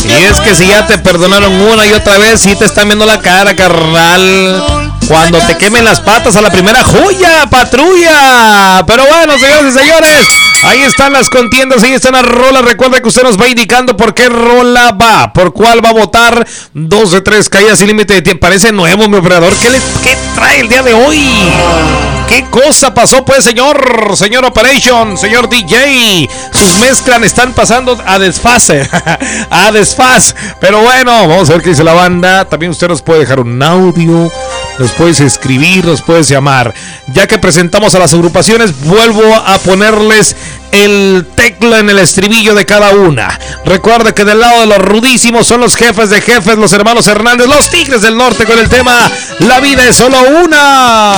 Y es que si ya te perdonaron una y otra vez, sí te están viendo la cara, carnal. Cuando te quemen las patas a la primera joya, patrulla. Pero bueno, señores y señores, ahí están las contiendas, ahí están las rolas. Recuerda que usted nos va indicando por qué rola va, por cuál va a votar. 2 de 3 caídas sin límite de tiempo. Parece nuevo, mi operador. ¿Qué trae el día de hoy? ¿Qué cosa pasó, pues, señor Operation, señor DJ? Sus mezclas están pasando a desfase. A desfase. Pero bueno, vamos a ver qué dice la banda. También usted nos puede dejar un audio, nos puedes escribir, nos puedes llamar. Ya que presentamos a las agrupaciones, vuelvo a ponerles el tecla en el estribillo de cada una. Recuerda que del lado de los rudísimos son los jefes de jefes, los hermanos Hernández, los Tigres del Norte, con el tema La vida es solo una.